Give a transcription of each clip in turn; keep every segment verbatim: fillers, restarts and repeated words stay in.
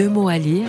Deux mots à lire.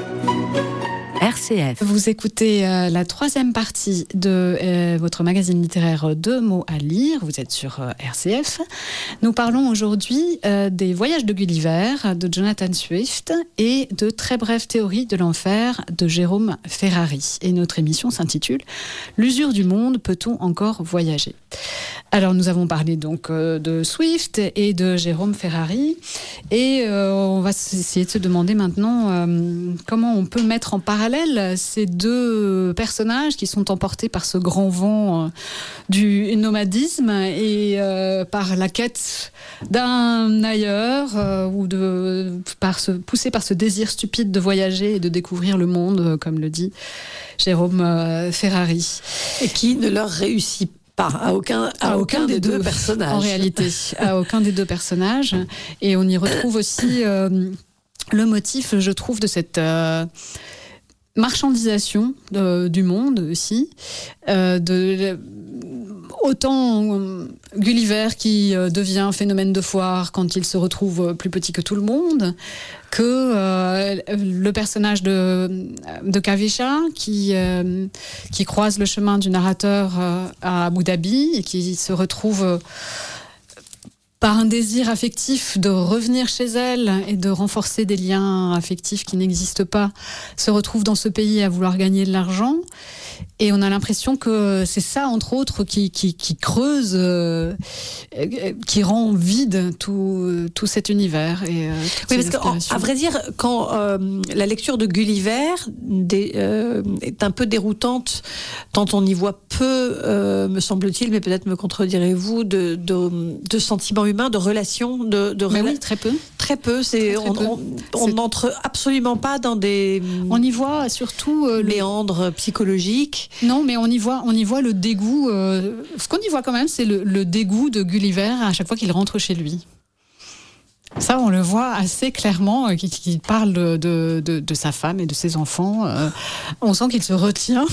R C F. Vous écoutez euh, la troisième partie de euh, votre magazine littéraire Deux mots à lire. Vous êtes sur euh, R C F. Nous parlons aujourd'hui euh, des Voyages de Gulliver de Jonathan Swift et de Très brève théorie de l'enfer de Jérôme Ferrari. Et notre émission s'intitule L'usure du monde, peut-on encore voyager ? Alors nous avons parlé donc euh, de Swift et de Jérôme Ferrari et euh, on va essayer de se demander maintenant euh, comment on peut mettre en parallèle ces deux personnages qui sont emportés par ce grand vent euh, du nomadisme et euh, par la quête d'un ailleurs euh, ou de par ce, poussés par ce désir stupide de voyager et de découvrir le monde, comme le dit Jérôme euh, Ferrari. Et qui ne leur réussit pas. Pas, à aucun, à, à aucun, aucun des, des deux, deux personnages. En réalité, à aucun des deux personnages. Et on y retrouve aussi euh, le motif, je trouve, de cette euh, marchandisation de, du monde aussi. Euh, de, autant euh, Gulliver qui euh, devient phénomène de foire quand il se retrouve plus petit que tout le monde, que euh, le personnage de, de Kavisha qui, euh, qui croise le chemin du narrateur euh, à Abu Dhabi et qui se retrouve euh, par un désir affectif de revenir chez elle et de renforcer des liens affectifs qui n'existent pas, se retrouve dans ce pays à vouloir gagner de l'argent. Et on a l'impression que c'est ça, entre autres, qui, qui, qui creuse, euh, qui rend vide tout, tout cet univers. Et, euh, oui, parce qu'à vrai dire, quand euh, la lecture de Gulliver des, euh, est un peu déroutante, tant on y voit peu, euh, me semble-t-il, mais peut-être me contredirez-vous, de, de, de sentiments humains, de relations, de, de mais rela- oui, très peu. Très peu. C'est, très, très on n'entre absolument pas dans des. On y voit surtout euh, méandres le... psychologiques. Non, mais on y voit, on y voit le dégoût. Euh, ce qu'on y voit quand même, c'est le, le dégoût de Gulliver à chaque fois qu'il rentre chez lui. Ça, on le voit assez clairement, euh, qu'il, qu'il parle de, de, de, de sa femme et de ses enfants. Euh, on sent qu'il se retient,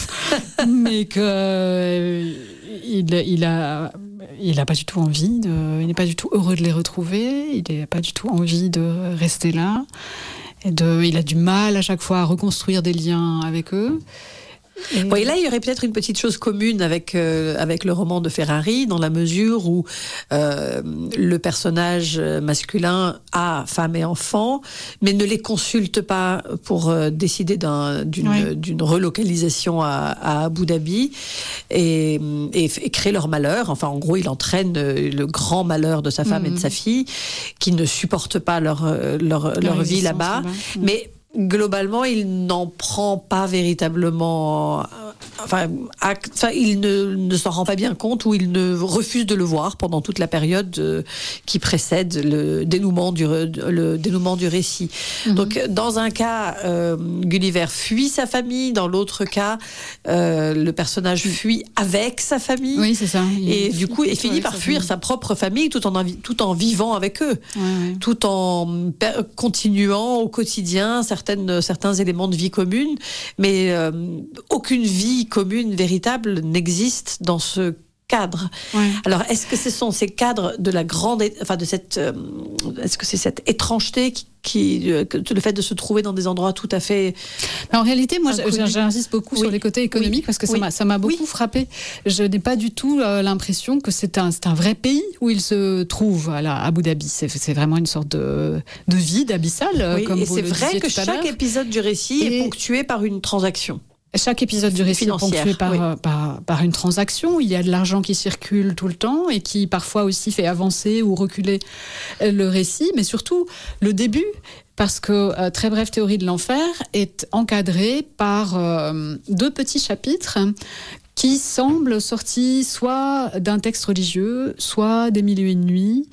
mais que euh, il, il a, il a pas du tout envie de, il n'est pas du tout heureux de les retrouver. Il n'a pas du tout envie de rester là. Et de, il a du mal à chaque fois à reconstruire des liens avec eux. Et... Bon, et là, il y aurait peut-être une petite chose commune avec, euh, avec le roman de Ferrari, dans la mesure où euh, le personnage masculin a femme et enfant, mais ne les consulte pas pour euh, décider d'un, d'une, oui. d'une relocalisation à, à Abu Dhabi et, et, et créer leur malheur. Enfin, en gros, il entraîne le grand malheur de sa femme mmh. et de sa fille, qui ne supportent pas leur, leur, leur, leur vie là-bas. là-bas. Mmh. Mais globalement, il n'en prend pas véritablement. Enfin, acte, enfin il ne, ne s'en rend pas bien compte ou il ne refuse de le voir pendant toute la période euh, qui précède le dénouement du, le dénouement du récit. Mm-hmm. Donc, dans un cas, euh, Gulliver fuit sa famille. Dans l'autre cas, euh, le personnage fuit avec sa famille. Oui, c'est ça. Il et du coup, il finit par fuir famille. sa propre famille tout en, tout en vivant avec eux, ouais, ouais. tout en per- continuant au quotidien certaines, certains éléments de vie commune, mais euh, aucune vie commune véritable n'existe dans ce cadre. Ouais. Alors, est-ce que ce sont ces cadres de la grande, enfin de cette, euh, est-ce que c'est cette étrangeté qui, qui euh, le fait de se trouver dans des endroits tout à fait. En réalité, moi, j'insiste beaucoup oui. sur les côtés économiques oui. parce que ça oui. m'a, ça m'a beaucoup oui. frappé. Je n'ai pas du tout euh, l'impression que c'est un, c'est un vrai pays où il se trouve, à la, Abu Dhabi. C'est, c'est vraiment une sorte de, de vide abyssal, oui, comme et vous c'est le vrai disiez que tout à chaque l'heure. épisode du récit et... est ponctué par une transaction. Chaque épisode du récit est ponctué par, oui. par, par une transaction. Il y a de l'argent qui circule tout le temps et qui parfois aussi fait avancer ou reculer le récit, mais surtout le début, parce que euh, Très brève théorie de l'enfer est encadré par euh, deux petits chapitres qui semblent sortis soit d'un texte religieux, soit des Mille et une nuits,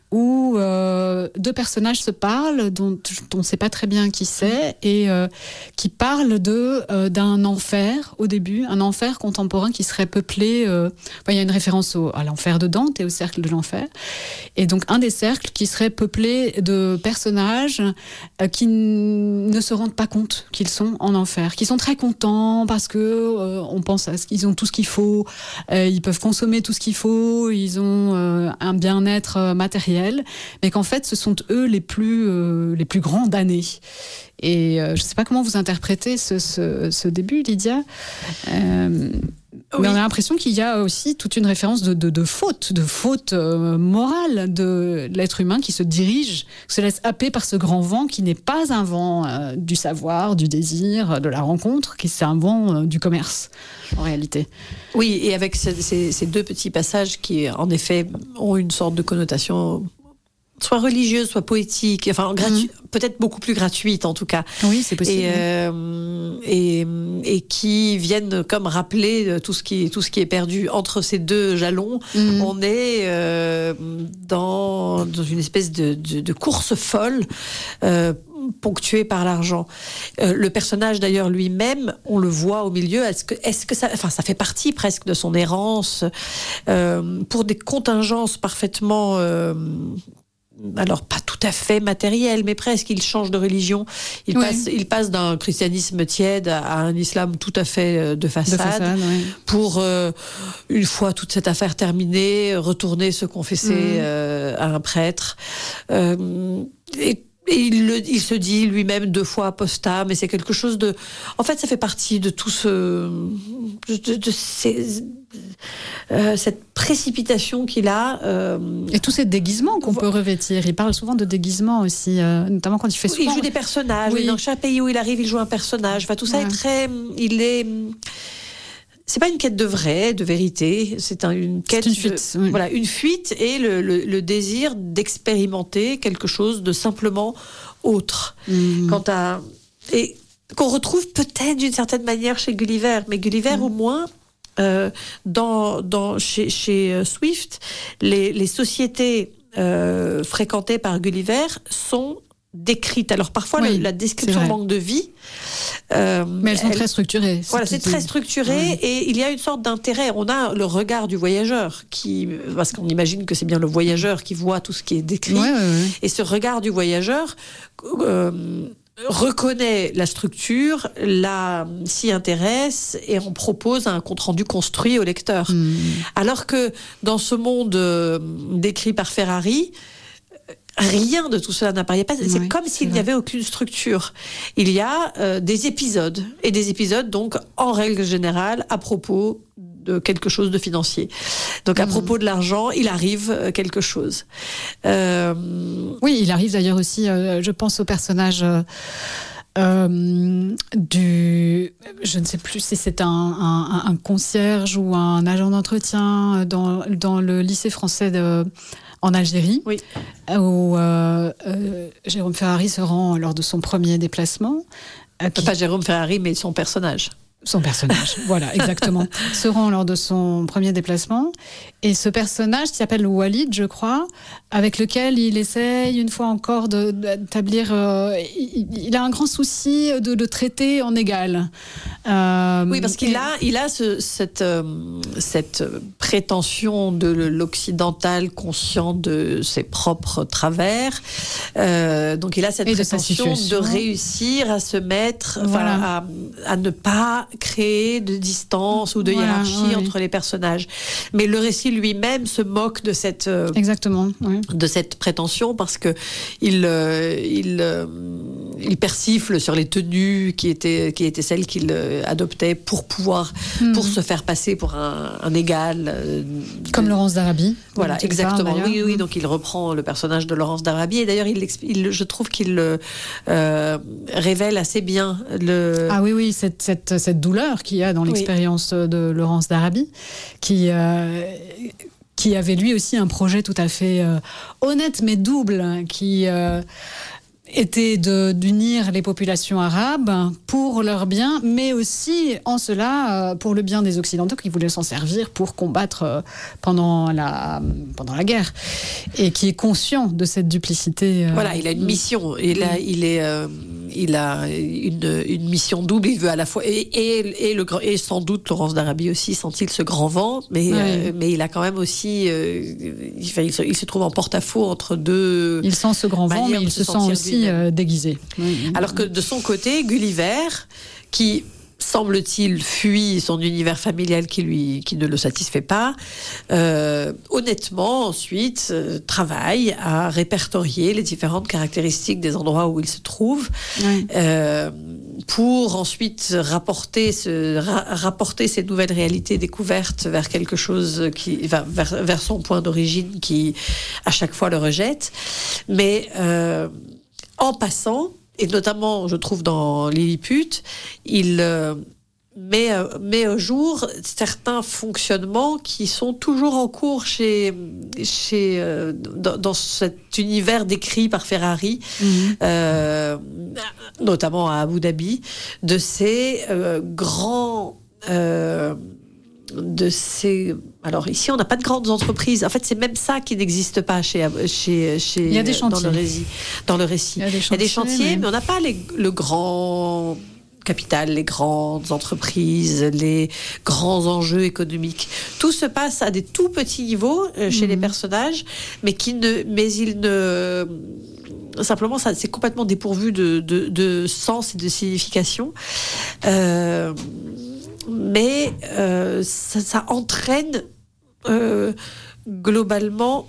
où euh, deux personnages se parlent, dont on ne sait pas très bien qui c'est, et euh, qui parlent de, euh, d'un enfer au début, un enfer contemporain qui serait peuplé... Euh, enfin, il y a une référence au, à l'enfer de Dante et au cercle de l'enfer. Et donc, un des cercles qui serait peuplé de personnages euh, qui n- ne se rendent pas compte qu'ils sont en enfer, qui sont très contents parce que euh, on pense à ce qu'ils ont tout ce qu'il faut, euh, ils peuvent consommer tout ce qu'il faut, ils ont euh, un bien-être matériel, matériel, mais qu'en fait, ce sont eux les plus, euh, les plus grands damnés. Et euh, je ne sais pas comment vous interprétez ce, ce, ce début, Lydia. Euh, oui. Mais on a l'impression qu'il y a aussi toute une référence de, de, de faute, de faute euh, morale de l'être humain qui se dirige, se laisse happer par ce grand vent qui n'est pas un vent euh, du savoir, du désir, de la rencontre, qui c'est un vent euh, du commerce, en réalité. Oui, et avec ces, ces, ces deux petits passages qui, en effet, ont une sorte de connotation soit religieuse, soit poétique, enfin gratu- mmh. peut-être beaucoup plus gratuite en tout cas. Oui, c'est possible. Et, euh, et, et qui viennent comme rappeler tout ce qui, tout ce qui est perdu. Entre ces deux jalons, mmh. on est euh, dans, dans une espèce de, de, de course folle, euh, ponctué par l'argent. Euh, le personnage d'ailleurs lui-même, on le voit au milieu. Est-ce que, est-ce que ça, enfin, ça fait partie presque de son errance euh, pour des contingences parfaitement. Euh, alors pas tout à fait matériel, mais presque. Il change de religion. Il oui. passe, il passe d'un christianisme tiède à un islam tout à fait de façade, de façade oui. pour euh, une fois toute cette affaire terminée, retourner se confesser mmh. euh, à un prêtre. Euh, et Et il, le, il se dit lui-même deux fois apostat, mais c'est quelque chose de... En fait, ça fait partie de tout ce... de, de, de ces, euh, cette précipitation qu'il a. Euh... Et tous ces déguisements qu'on peut revêtir. Il parle souvent de déguisements aussi, euh, notamment quand il fait souvent... Il joue des personnages. Oui. Dans chaque pays où il arrive, il joue un personnage. Enfin, tout ça ouais. est très... Il est... C'est pas une quête de vrai, de vérité. C'est un, une quête, c'est une fuite. De, oui. Voilà, une fuite et le, le, le désir d'expérimenter quelque chose de simplement autre. Mmh. Quant à et qu'on retrouve peut-être d'une certaine manière chez Gulliver, mais Gulliver mmh. au moins. Euh, dans, dans, chez, chez Swift, les, les sociétés euh, fréquentées par Gulliver sont décrites. Alors parfois oui, la, la description manque de vie. Euh, Mais elles sont elle, très structurées. Voilà, c'est très structuré ouais. et il y a une sorte d'intérêt. On a le regard du voyageur, qui, parce qu'on imagine que c'est bien le voyageur qui voit tout ce qui est décrit. Ouais, ouais, ouais. Et ce regard du voyageur euh, reconnaît la structure, la, s'y intéresse et on propose un compte-rendu construit au lecteur. Mmh. Alors que dans ce monde euh, décrit par Ferrari, rien de tout cela n'apparaît pas. C'est oui, comme s'il n'y avait aucune structure. Il y a euh, des épisodes. Et des épisodes, donc, en règle générale, à propos de quelque chose de financier. Donc, à mmh. propos de l'argent, il arrive quelque chose. Euh... Oui, il arrive d'ailleurs aussi, euh, je pense au personnage... Euh... Euh, du, je ne sais plus si c'est un, un, un concierge ou un agent d'entretien dans, dans le lycée français de, en Algérie, oui. où euh, euh, Jérôme Ferrari se rend lors de son premier déplacement. Euh, qui... Pas Jérôme Ferrari, mais son personnage. Son personnage, voilà, exactement. Se rend lors de son premier déplacement. Et ce personnage, qui s'appelle Walid, je crois, avec lequel il essaye une fois encore de, d'établir... Euh, il, il a un grand souci de le traiter en égal. Euh, oui, parce qu'il et... a, il a ce, cette, euh, cette prétention de l'occidental conscient de ses propres travers. Euh, donc il a cette et prétention de, de réussir à se mettre, voilà. à, à ne pas créer de distance ou de voilà, hiérarchie oui. entre les personnages. Mais le récit lui-même se moque de cette euh, exactement oui. de cette prétention parce que il euh, il euh, il persifle sur les tenues qui étaient qui étaient celles qu'il euh, adoptait pour pouvoir mmh. pour se faire passer pour un, un égal euh, comme de... Laurence d'Arabie. Voilà, exactement. Parles, oui oui, donc il reprend le personnage de Laurence d'Arabie et d'ailleurs il, il je trouve qu'il euh, révèle assez bien le Ah oui oui, cette cette cette douleur qu'il y a dans l'expérience oui. de Laurence d'Arabie qui euh, qui avait lui aussi un projet tout à fait euh, honnête mais double, qui euh, était de, d'unir les populations arabes pour leur bien, mais aussi en cela pour le bien des Occidentaux qui voulaient s'en servir pour combattre pendant la, pendant la guerre, et qui est conscient de cette duplicité. Voilà, il a une mission, et là, il est... Euh... Il a une, une mission double. Il veut à la fois et, et, et, le, et sans doute Laurence d'Arabie aussi sent-il ce grand vent, mais, ouais. euh, mais il a quand même aussi. Euh, il, il, se, il se trouve en porte-à-faux entre deux. Il sent ce grand vent, mais il se, se sent aussi euh, déguisé. Alors que de son côté, Gulliver, qui semble-t-il, fuit son univers familial qui lui, qui ne le satisfait pas, euh, honnêtement, ensuite, euh, travaille à répertorier les différentes caractéristiques des endroits où il se trouve, oui. euh, pour ensuite rapporter, ce, ra- rapporter ces nouvelles réalités découvertes vers quelque chose qui va vers, vers son point d'origine qui, à chaque fois, le rejette. Mais euh, en passant, et notamment, je trouve, dans Lilliput, il euh, met, euh, met au jour certains fonctionnements qui sont toujours en cours chez, chez, euh, dans, dans cet univers décrit par Ferrari, mmh. euh, notamment à Abu Dhabi, de ces euh, grands... Euh, de ces... Alors ici, on n'a pas de grandes entreprises. En fait, c'est même ça qui n'existe pas chez, chez, chez, Il y a des chantiers. Dans le récit. Dans le récit. Il y a des chantiers, Il y a des chantiers mais... mais on n'a pas les, le grand capital, les grandes entreprises, les grands enjeux économiques. Tout se passe à des tout petits niveaux euh, chez mmh. les personnages, mais, qui ne, mais ils ne... Simplement, ça, c'est complètement dépourvu de, de, de sens et de signification. Euh... Mais euh, ça, ça entraîne euh, globalement...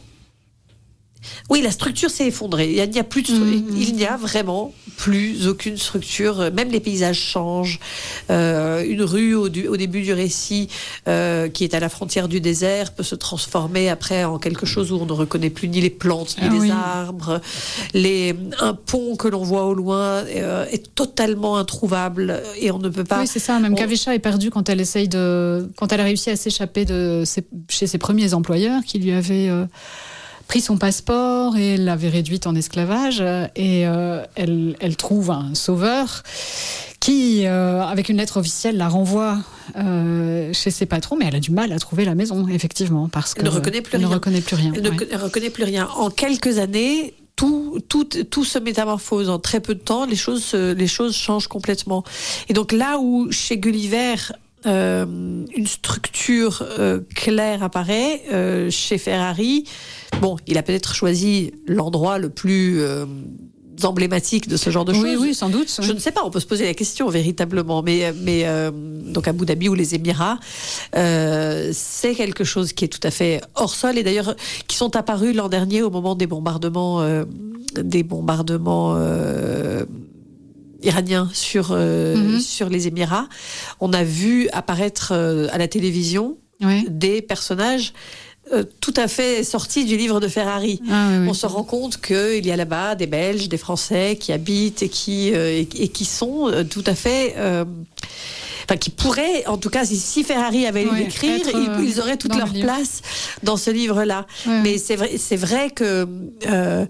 Oui, la structure s'est effondrée. Il n'y a plus de stru- mmh. il n'y a vraiment plus aucune structure. Même les paysages changent. Euh, une rue au, du, au début du récit, euh, qui est à la frontière du désert, peut se transformer après en quelque chose où on ne reconnaît plus ni les plantes ni ah, les oui. arbres. Les, un pont que l'on voit au loin euh, est totalement introuvable et on ne peut pas. Oui, c'est ça. Même on... Kavisha est perdue quand elle essaye de, quand elle a réussi à s'échapper de ses, chez ses premiers employeurs qui lui avaient euh... pris son passeport et l'avait réduite en esclavage et euh, elle, elle trouve un sauveur qui, euh, avec une lettre officielle, la renvoie euh, chez ses patrons, mais elle a du mal à trouver la maison, effectivement, parce qu'elle ne reconnaît plus elle rien. ne reconnaît plus rien. Elle ouais. ne reconnaît plus rien. En quelques années, tout, tout, tout se métamorphose. En très peu de temps, les choses, les choses changent complètement. Et donc là où, chez Gulliver, Euh, une structure euh, claire apparaît, euh, chez Ferrari, bon, il a peut-être choisi l'endroit le plus euh, emblématique de ce genre de oui, choses. Oui, sans doute. Je oui. ne sais pas, on peut se poser la question véritablement, mais, mais euh, donc Abu Dhabi ou les Émirats, euh, c'est quelque chose qui est tout à fait hors sol et d'ailleurs qui sont apparus l'an dernier au moment des bombardements, euh, des bombardements. Euh, iranien sur, euh, mm-hmm. sur les Émirats. On a vu apparaître euh, à la télévision oui. des personnages euh, tout à fait sortis du livre de Ferrari. Ah, oui, oui. On se rend compte qu'il y a là-bas des Belges, des Français qui habitent et qui, euh, et, et qui sont euh, tout à fait... Euh, Enfin, qui pourraient, en tout cas, si, si Ferrari avait ouais, l'écrire, être, euh, ils, ils auraient toute leur place dans ce livre-là. Ouais, Mais ouais. c'est vrai, c'est vrai que euh,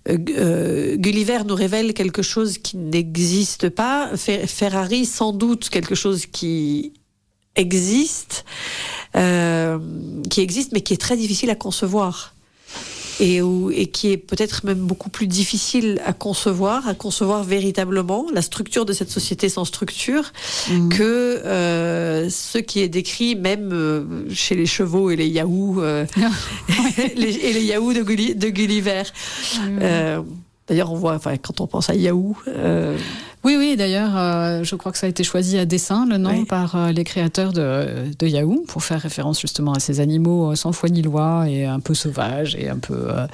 euh, Gulliver nous révèle quelque chose qui n'existe pas. Ferrari, sans doute, quelque chose qui existe, euh, qui existe, mais qui est très difficile à concevoir. Et, où, et qui est peut-être même beaucoup plus difficile à concevoir, à concevoir véritablement, la structure de cette société sans structure, mmh. que euh, ce qui est décrit même euh, chez les chevaux et les yahoos, euh, les, et les yahoos de, Gulli, de Gulliver. Mmh. Euh, d'ailleurs, on voit, enfin, quand on pense à Yahoo... Euh, Oui, oui, d'ailleurs, euh, je crois que ça a été choisi à dessein, le nom, oui. par euh, les créateurs de, de Yahoo, pour faire référence justement à ces animaux euh, sans foi ni loi et un peu sauvages et un peu, euh,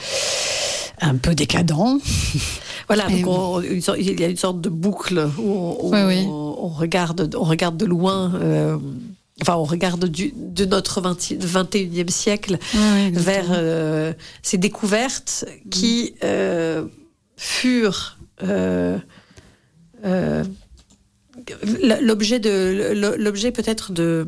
un peu décadents. Voilà, et donc on, une sorte, il y a une sorte de boucle où on, où oui, oui. on, on, regarde, on regarde de loin... Euh, Enfin, on regarde du, de notre vingt et unième siècle oui, oui, vers euh, ces découvertes qui euh, furent... Euh, Euh, l'objet de l'objet peut-être de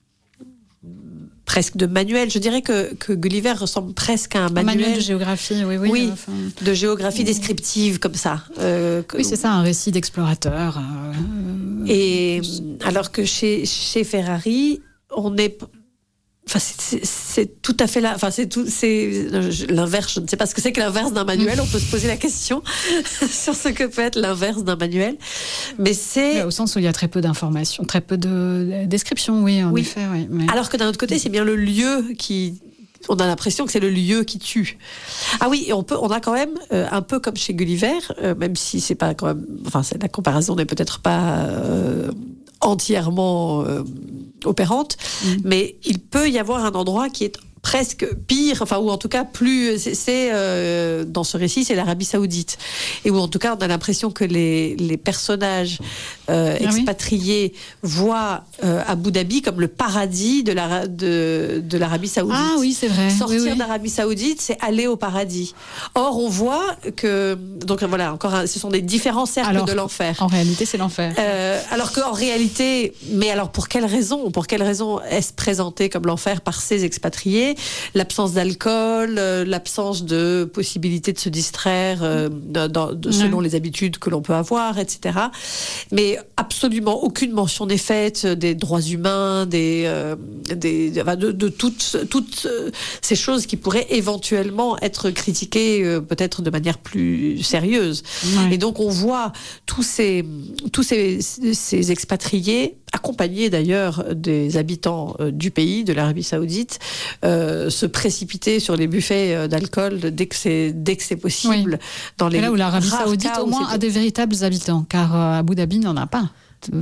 presque de manuel. Je dirais que, que Gulliver ressemble presque à un manuel, un manuel de géographie, oui, oui, oui enfin, de géographie descriptive comme ça. Euh, que, oui, c'est ça, un récit d'explorateur. Euh, et euh, alors que chez chez Ferrari, on est Enfin, c'est, c'est tout à fait là. Enfin, c'est tout. C'est l'inverse. Je ne sais pas ce que c'est que l'inverse d'un manuel. On peut se poser la question sur ce que peut être l'inverse d'un manuel. Mais c'est mais au sens où il y a très peu d'informations, très peu de descriptions. Oui, en oui. effet. Oui, mais... Alors que d'un autre côté, c'est bien le lieu qui. On a l'impression que c'est le lieu qui tue. Ah oui, et on peut, on a quand même euh, un peu comme chez Gulliver, euh, même si c'est pas quand même. Enfin, c'est, la comparaison n'est peut-être pas. Euh, entièrement euh, opérante, mmh. mais il peut y avoir un endroit qui est presque pire, enfin ou en tout cas plus, c'est, c'est euh, dans ce récit, c'est l'Arabie Saoudite, et où en tout cas on a l'impression que les les personnages euh, ah expatriés oui. voient euh, Abu Dhabi comme le paradis de la de de l'Arabie Saoudite. Ah oui, c'est vrai. Sortir oui, oui. d'Arabie Saoudite, c'est aller au paradis. Or on voit que donc voilà encore, un, ce sont des différents cercles alors, de l'enfer. En réalité, c'est l'enfer. Euh, alors qu'en réalité, mais alors pour quelle raison, pour quelle raison est-ce présenté comme l'enfer par ces expatriés? L'absence d'alcool, euh, l'absence de possibilité de se distraire euh, dans, de, selon ouais. les habitudes que l'on peut avoir, et cetera. Mais absolument aucune mention n'est faite des droits humains, des, euh, des, enfin de, de toutes, toutes ces choses qui pourraient éventuellement être critiquées euh, peut-être de manière plus sérieuse. Ouais. Et donc on voit tous ces, tous ces, ces expatriés, accompagnés d'ailleurs des habitants euh, du pays, de l'Arabie Saoudite, euh, se précipiter sur les buffets euh, d'alcool dès que c'est dès que c'est possible. Oui. Dans les Et là où l'Arabie Saoudite au moins a des véritables habitants, car euh, Abu Dhabi n'en a pas.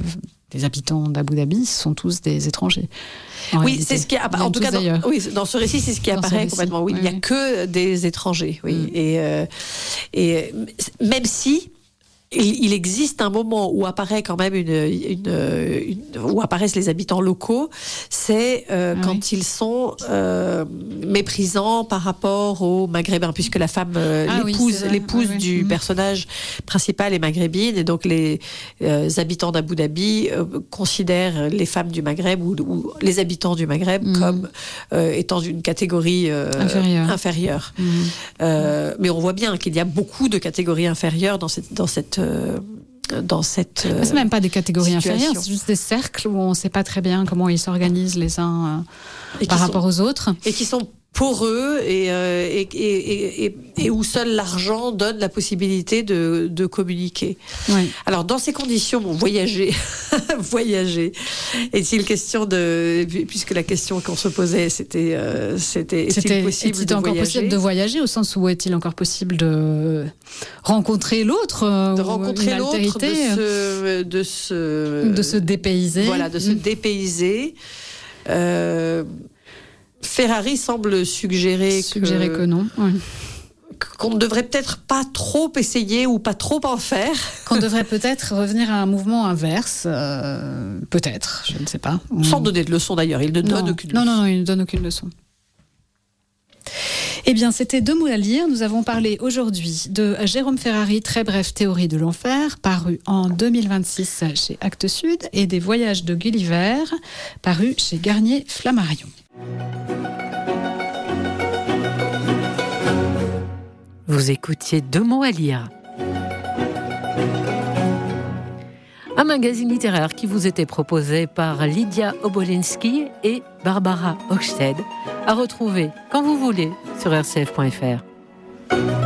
Les habitants d'Abu Dhabi sont tous des étrangers. Oui, réalité. C'est ce qui apparaît. En tout cas, dans, oui, dans ce récit, c'est ce qui dans apparaît complètement. Oui, oui, il n'y a que des étrangers. Oui, mm. et euh, et même si. Il existe un moment où apparaît quand même une, une, une où apparaissent les habitants locaux, c'est euh, ah quand oui. ils sont euh, méprisants par rapport aux Maghrébins, puisque la femme, euh, ah l'épouse, oui, l'épouse ah oui. du mmh. personnage principal est maghrébine, et donc les euh, habitants d'Abu Dhabi euh, considèrent les femmes du Maghreb ou, ou les habitants du Maghreb mmh. comme euh, étant d'une catégorie euh, inférieure. inférieure. Mmh. Euh, mais on voit bien qu'il y a beaucoup de catégories inférieures dans cette dans cette dans cette euh, c'est même pas des catégories situation. inférieures, c'est juste des cercles où on ne sait pas très bien comment ils s'organisent les uns euh, par rapport sont, aux autres. Et qui sont poreux et, euh, et, et, et, et où seul l'argent donne la possibilité de, de communiquer. Oui. Alors, dans ces conditions, bon, voyager, voyager, est-il question de... Puisque la question qu'on se posait, c'était, euh, c'était est-il c'était, possible est-il de encore voyager possible de voyager, au sens où est-il encore possible de rencontrer l'autre, de rencontrer l'autre, de se, de se... de se dépayser. Voilà, de se mmh. dépayser. Euh... Ferrari semble suggérer, suggérer que, que non. Oui. Qu'on ne devrait peut-être pas trop essayer ou pas trop en faire. Qu'on devrait peut-être revenir à un mouvement inverse. Euh, peut-être, je ne sais pas. Sans donner de leçon d'ailleurs, il ne non. donne aucune non, leçon. Non, non, il ne donne aucune leçon. Eh bien, c'était Deux mots à lire. Nous avons parlé aujourd'hui de Jérôme Ferrari, Très brève théorie de l'enfer, paru en deux mille vingt-six chez Actes Sud, et des Voyages de Gulliver, paru chez Garnier Flammarion. Vous écoutiez Deux mots à lire. Un magazine littéraire qui vous était proposé par Lydia Obolinski et Barbara Hochstedt, à retrouver quand vous voulez sur r c f point f r.